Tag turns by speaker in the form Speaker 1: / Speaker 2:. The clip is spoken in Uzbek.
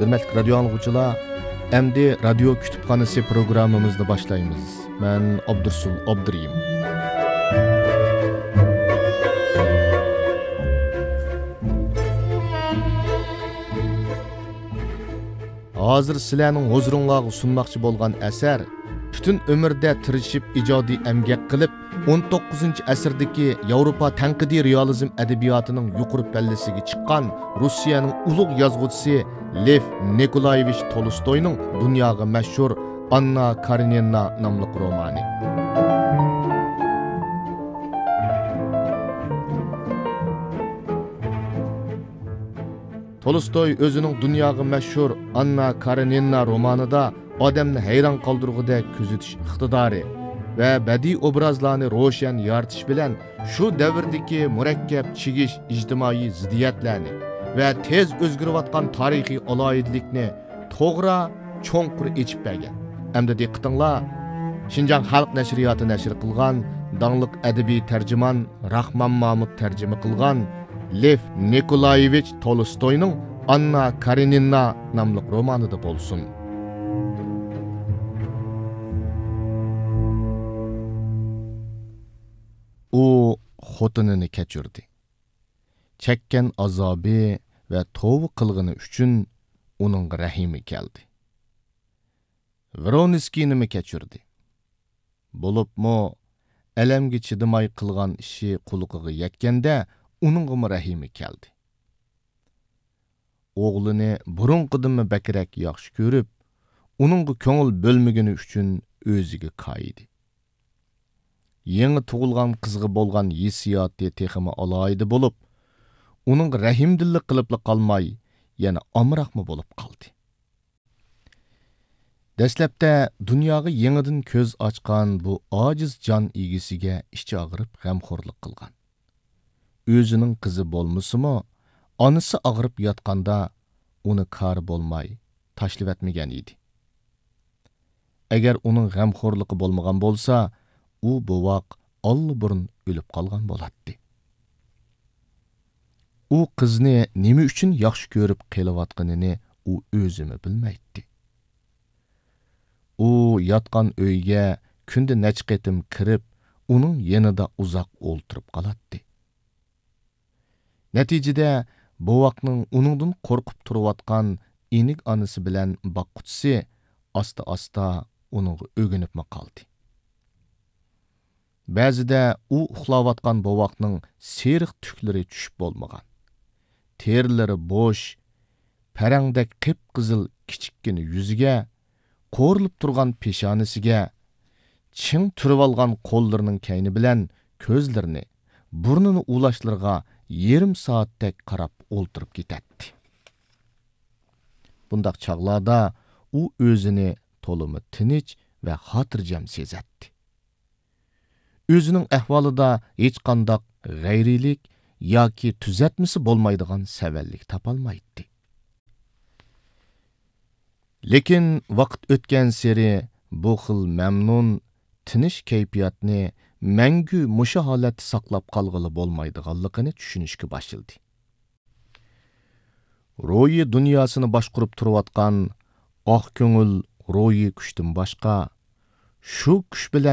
Speaker 1: Hürmetli radyo anlıqçılar, endi radyo kütüphanesi programımızda başlayımız. Ben Abdursul Abduriyim. Hazır sizlarning huzuringizga sunmoqchi bo'lgan asar butun umrda tirishib ijodiy emgak qilib 19-asrdagi Yevropa tanqidiy realizm adabiyotining yuqori pallasiga chiqqan Rossiyaning ulug' yozuvchisi Lev Nikolayevich Tolstoyning dunyoga mashhur Anna Karenina nomli romani. Tolstoy o'zining dunyoga mashhur Anna Karenina romanida odamni hayron qoldirgudek kuzatish iqtidori va badiiy obrazlarni ro'shan yoritish bilan shu davrdagi murakkab chigish ijtimoiy ziddiyatlarni va tez o'zgarayotgan tarixiy aloyidlikni to'g'ri cho'nqur echib bergan. Hamda diqqatinglar, Xinjiang xalq nashriyoti nashr qilgan dangliq adabiy tarjimon Rahmon Mahmud tarjima qilgan Lev Nikolayevich Tolstoyning Anna Karenina nomli romanida bo'lsin. U xotinini kechirdi. Chekkan azobi va tavba qilgani uchun uning rahimi keldi. Voronskiyni kechirdi. Bo'libmi alamga chidamay qilgan ishi quliqiga yetganda uningga rahimi keldi. O'g'lini burunqidanmi bakrak yaxshi ko'rib, uningga ko'ngil bo'lmagani uchun o'ziga qaydi. Yangi tug'ilgan qizga bo'lgan hissiyoti texmi alohida bo'lib, uning rahimdillik qilib qolmay, yana amroqmi bo'lib qoldi. Dastlabda dunyoga yangidan ko'z ochgan bu ojiz jon egisiga ichi og'rib g'amxo'rlik qilgan. O'zining qizi bo'lmasimi, onasi og'rib yotganda uni kar bo'lmay tashlab etmagan edi. Agar uning g'amxo'rligi bo'lmagan bo'lsa, u bovoq allburun o'lib qolgan bo'lardi. U qizni nima uchun yaxshi ko'rib qilayotganini u o'zimi bilmaydi. U yotgan uyga kunda necha qatim kirib, uning yanida uzoq o'ltirib qoladi. Natijada bovoqning uningdan qo'rqib turayotgan enik onasi bilan boqqutisi asta-asta uning o'ginibmi qoldi. Ba'zida u uxlayotgan bovoqning seriq tuklari tushib bo'lmagan. Terlari bo'sh, parangdek qip-qizil kichikkina yuziga, qo'rilib turgan peshonasiga, ching turib olgan qo'llarining kayni bilan ko'zlarini, burnini ulashlarga yarim soatdek qarab o'ltirib ketadi. Bundaq chaqlarda u o'zini to'limi tinch va xotirjam sezadi. O'zining ahvolida hech qanday g'ayrilik yoki tuzatmasi bo'lmaydigan savallik topolmaydi. Lekin vaqt o'tgan sari bu xil mamnun, tinch kayfiyatni mangu mushu holatda saqlab qolg'ili bo'lmaydiganligini tushunishga boshladi. Ro'yi dunyosini boshqarib turayotgan oq ko'ngil ro'yi kuchdan boshqa, shu kuch bilan